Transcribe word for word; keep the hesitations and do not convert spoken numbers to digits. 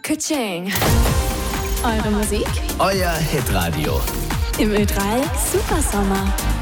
Ka-ching. Eure Musik? Euer Hitradio. Im Ö drei Supersommer.